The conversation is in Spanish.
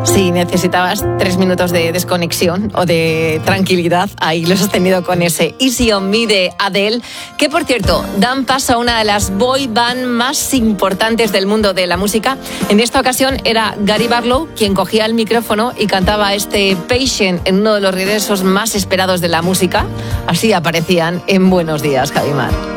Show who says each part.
Speaker 1: Si necesitabas 3 minutos de desconexión o de tranquilidad, ahí los has tenido con ese Easy on Me de Adele, que por cierto, dan paso a una de las boy band más importantes del mundo de la música. En esta ocasión era Gary Barlow quien cogía el micrófono y cantaba este Patient en uno de los regresos más esperados de la música. Así aparecían en Buenos Días, Javimar.